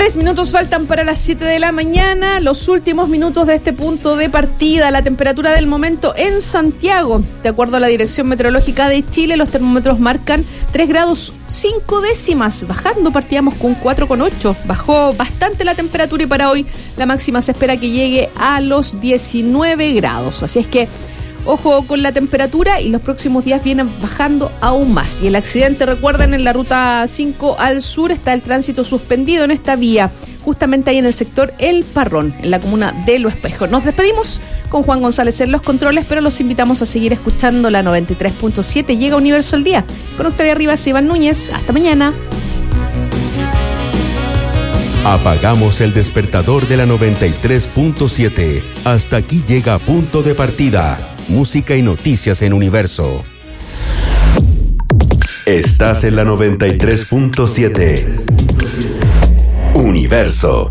6 minutos faltan para las 7 de la mañana, los últimos minutos de este punto de partida. La temperatura del momento en Santiago, de acuerdo a la Dirección Meteorológica de Chile, los termómetros marcan 3 grados 5 décimas, bajando, partíamos con 4,8. Bajó bastante la temperatura y para hoy la máxima se espera que llegue a los 19 grados. Así es que ojo con la temperatura y los próximos días vienen bajando aún más. Y el accidente, recuerden, en la ruta 5 al sur está el tránsito suspendido en esta vía, justamente ahí en el sector El Parrón, en la comuna de Lo Espejo. Nos despedimos con Juan González en los controles, pero los invitamos a seguir escuchando la 93.7. Llega Universo al Día. Con Octavia Rivas y Iván Núñez. Hasta mañana. Apagamos el despertador de la 93.7. Hasta aquí llega Punto de Partida. Música y noticias en Universo. Estás en la 93.7. Universo.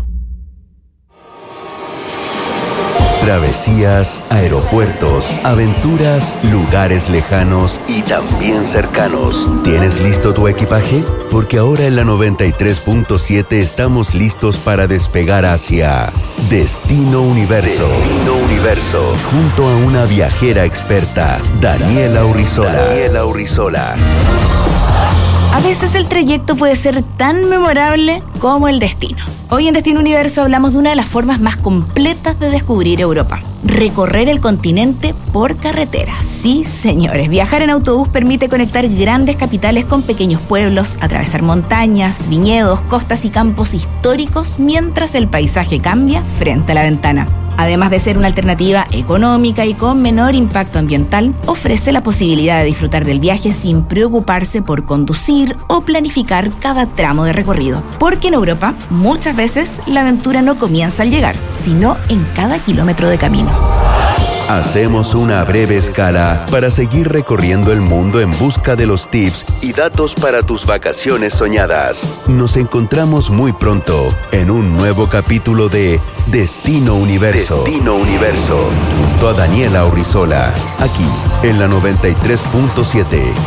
Travesías, aeropuertos, aventuras, lugares lejanos y también cercanos. ¿Tienes listo tu equipaje? Porque ahora en la 93.7 estamos listos para despegar hacia Destino Universo. Destino Universo. Junto a una viajera experta, Daniela Urrizola. A veces el trayecto puede ser tan memorable como el destino. Hoy en Destino Universo hablamos de una de las formas más completas de descubrir Europa: recorrer el continente por carretera. Sí, señores, viajar en autobús permite conectar grandes capitales con pequeños pueblos, atravesar montañas, viñedos, costas y campos históricos mientras el paisaje cambia frente a la ventana. Además de ser una alternativa económica y con menor impacto ambiental, ofrece la posibilidad de disfrutar del viaje sin preocuparse por conducir o planificar cada tramo de recorrido. Porque en Europa, muchas veces la aventura no comienza al llegar, sino en cada kilómetro de camino. Hacemos una breve escala para seguir recorriendo el mundo en busca de los tips y datos para tus vacaciones soñadas. Nos encontramos muy pronto en un nuevo capítulo de Destino Universo. Destino Universo. Junto a Daniela Urrizola, aquí en la 93.7.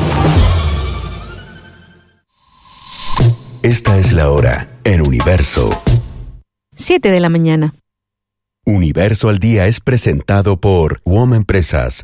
Esta es la hora en Universo. 7 de la mañana. Universo al Día es presentado por WOM Empresas.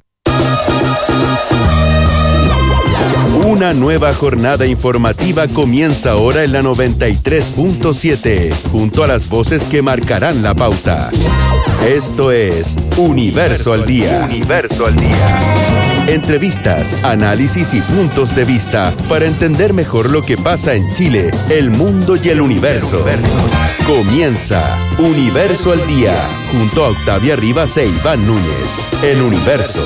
Una nueva jornada informativa comienza ahora en la 93.7, junto a las voces que marcarán la pauta. Esto es Universo al Día. Universo al Día. Entrevistas, análisis y puntos de vista para entender mejor lo que pasa en Chile, el mundo y el universo. Comienza Universo al Día, junto a Octavia Rivas e Iván Núñez, en Universo.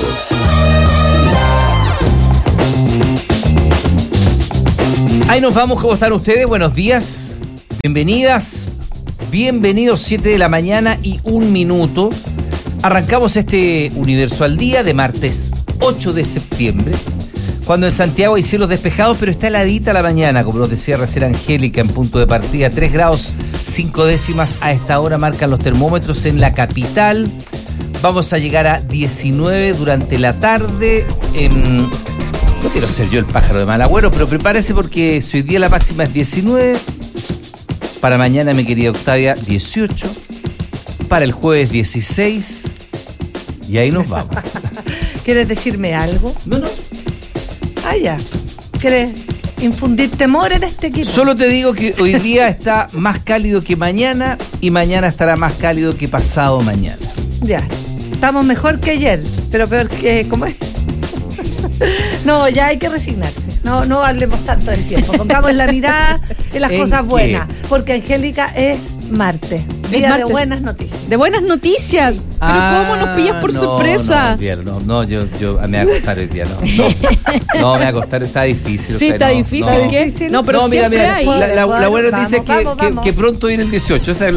Ahí nos vamos, ¿cómo están ustedes? Buenos días, bienvenidas, bienvenidos, 7 de la mañana y 1 minuto. Arrancamos este Universo al Día de martes 8 de septiembre, cuando en Santiago hay cielos despejados, pero está heladita la mañana, como nos decía recién Angélica, en punto de partida, 3 grados 5 décimas a esta hora marcan los termómetros en la capital. Vamos a llegar a 19 durante la tarde. No quiero ser yo el pájaro de mal agüero, pero prepárese porque si hoy día la máxima es 19, para mañana, mi querida Octavia, 18, para el jueves 16, y ahí nos vamos. ¿Quieres decirme algo? No. Ah, ya. ¿Quieres infundir temor en este equipo? Solo te digo que hoy día está más cálido que mañana y mañana estará más cálido que pasado mañana. Ya. Estamos mejor que ayer, pero peor que... ¿Cómo es? No, ya hay que resignarse. No hablemos tanto del tiempo. Pongamos la mirada en las cosas buenas. Porque Angélica es martes. Día de buenas noticias. De buenas noticias. Pero ¿cómo nos pillas por sorpresa? No, yo me voy a acostar hoy día, no me voy a acostar, está difícil. Sí, está difícil. ¿Qué? No, pero siempre hay. La buena noticia es que pronto viene el 18. Esa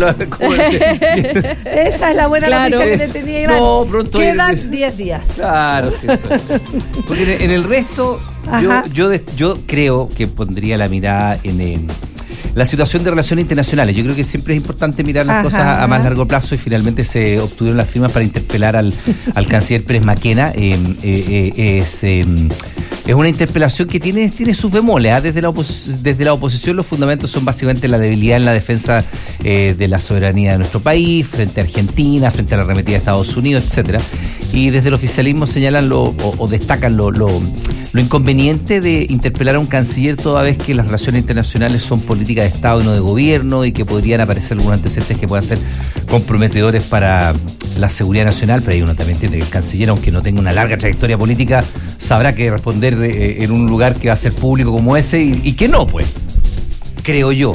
es la buena noticia que le tenía Iván. No, pronto quedan 10 días. Claro, sí, eso es. Porque en el resto, yo creo que pondría la mirada en la situación de relaciones internacionales. Yo creo que siempre es importante mirar las cosas a más largo plazo y finalmente se obtuvieron las firmas para interpelar al canciller Pérez Maquena. Es una interpelación que tiene sus bemoles. Desde la oposición los fundamentos son básicamente la debilidad en la defensa de la soberanía de nuestro país, frente a Argentina, frente a la arremetida de Estados Unidos, etcétera. Y desde el oficialismo señalan o destacan lo inconveniente de interpelar a un canciller toda vez que las relaciones internacionales son políticas de Estado y no de gobierno, y que podrían aparecer algunos antecedentes que puedan ser comprometedores para la seguridad nacional. Pero ahí uno también entiende que el canciller, aunque no tenga una larga trayectoria política, sabrá que responder en un lugar que va a ser público como ese y que no, pues, creo yo.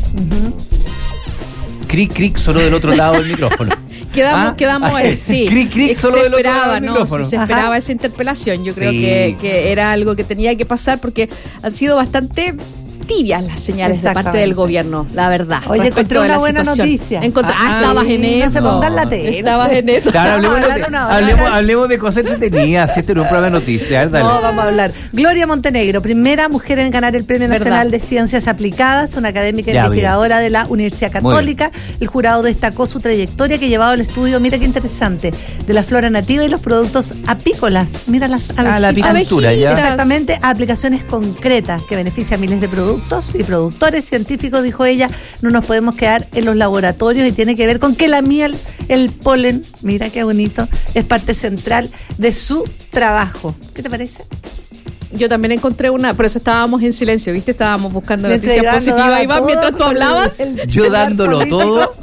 Cric, solo del otro lado del micrófono. Quedamos sí. Cric, solo se del otro esperaba, lado del micrófono. Se esperaba esa interpelación. Yo creo que era algo que tenía que pasar, porque han sido bastante tibias las señales de parte del gobierno, la verdad. Oye, encontré una buena noticia. Estabas en eso. No se pongan la tele. Estabas en eso. Claro, hablemos de cosas entretenidas. Este no es un programa de noticias. No, vamos a hablar. Gloria Montenegro, primera mujer en ganar el Premio Nacional de Ciencias Aplicadas, una académica investigadora de la Universidad Católica. El jurado destacó su trayectoria, que llevaba al estudio, mira qué interesante, de la flora nativa y los productos apícolas. Mira las abejitas. La apicultura, ya. Exactamente, a aplicaciones concretas que benefician a miles de productos y productores científicos, dijo ella. No nos podemos quedar en los laboratorios, y tiene que ver con que la miel, el polen, mira qué bonito, es parte central de su trabajo. ¿Qué te parece? Yo también encontré una, por eso estábamos en silencio, ¿viste? Estábamos buscando noticias positivas, Iván, mientras tú hablabas. Yo dándolo todo,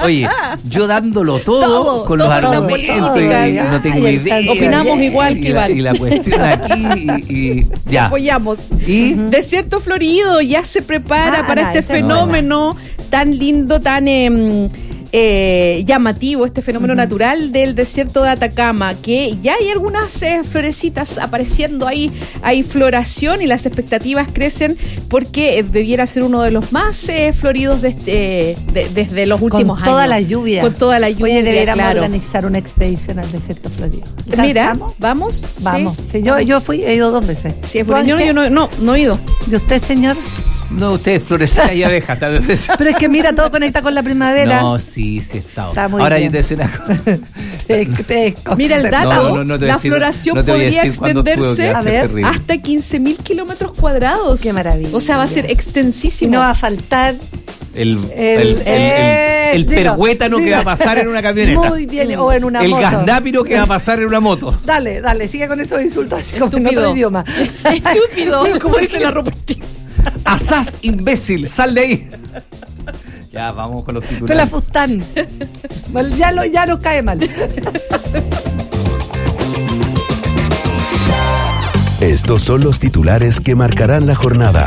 con los argumentos, no tengo idea. Opinamos igual que Iván. Y la cuestión aquí, y ya. Apoyamos. ¿Y? Desierto Florido ya se prepara para este fenómeno tan lindo, tan llamativo, este fenómeno natural del desierto de Atacama, que ya hay algunas florecitas apareciendo ahí, hay floración y las expectativas crecen porque debiera ser uno de los más floridos desde los últimos años. Con toda la lluvia. Oye, deberíamos organizar una expedición al desierto florido. Mira, vamos. Sí, yo fui, he ido 2 veces. Sí, yo no he ido. ¿Y usted, señor? No, usted, florecida y abeja. Pero es que mira, todo conecta con la primavera. No, sí, está. Ahora bien. Yo te decía una cosa. Mira el dato, la floración podría extenderse hasta 15.000 kilómetros cuadrados. Qué maravilla. O sea, va a ser extensísimo. Y no va a faltar el perhuétano que va a pasar en una camioneta. Muy bien, o en una moto. El gasnápiro que va a pasar en una moto. Dale, sigue con esos insultos así como en otro idioma. Estúpido, como dice la reportera. Asaz, imbécil, sal de ahí. Ya, vamos con los titulares. Pelafustán. Ya nos cae mal. Estos son los titulares que marcarán la jornada.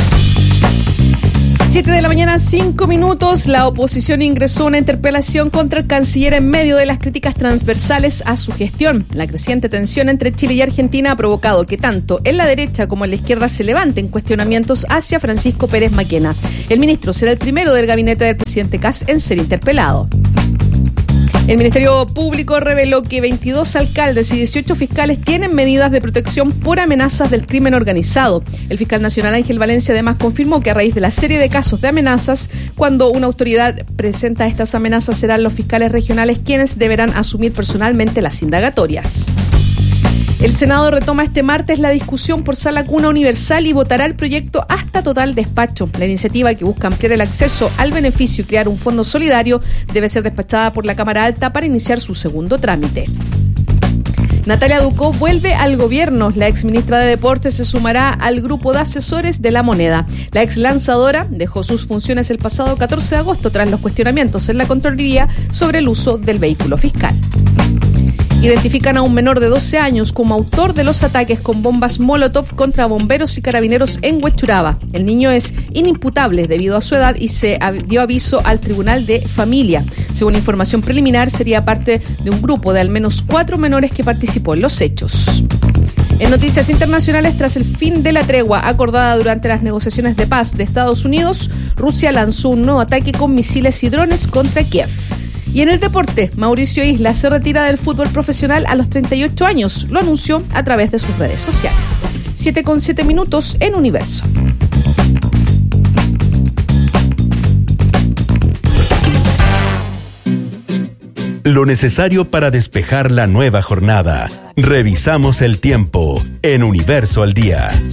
7 de la mañana, 5 minutos. La oposición ingresó una interpelación contra el canciller en medio de las críticas transversales a su gestión. La creciente tensión entre Chile y Argentina ha provocado que tanto en la derecha como en la izquierda se levanten cuestionamientos hacia Francisco Pérez Maquena. El ministro será el primero del gabinete del presidente Kast en ser interpelado. El Ministerio Público reveló que 22 alcaldes y 18 fiscales tienen medidas de protección por amenazas del crimen organizado. El fiscal nacional Ángel Valencia además confirmó que a raíz de la serie de casos de amenazas, cuando una autoridad presenta estas amenazas, serán los fiscales regionales quienes deberán asumir personalmente las indagatorias. El Senado retoma este martes la discusión por sala cuna universal y votará el proyecto hasta total despacho. La iniciativa, que busca ampliar el acceso al beneficio y crear un fondo solidario, debe ser despachada por la Cámara Alta para iniciar su segundo trámite. Natalia Ducó vuelve al gobierno. La exministra de Deportes se sumará al grupo de asesores de La Moneda. La ex lanzadora dejó sus funciones el pasado 14 de agosto tras los cuestionamientos en la Contraloría sobre el uso del vehículo fiscal. Identifican a un menor de 12 años como autor de los ataques con bombas Molotov contra bomberos y carabineros en Huechuraba. El niño es inimputable debido a su edad y se dio aviso al Tribunal de Familia. Según información preliminar, sería parte de un grupo de al menos 4 menores que participó en los hechos. En noticias internacionales, tras el fin de la tregua acordada durante las negociaciones de paz de Estados Unidos, Rusia lanzó un nuevo ataque con misiles y drones contra Kiev. Y en el deporte, Mauricio Isla se retira del fútbol profesional a los 38 años. Lo anunció a través de sus redes sociales. 7:07 en Universo. lo necesario para despejar la nueva jornada. Revisamos el tiempo en Universo al Día.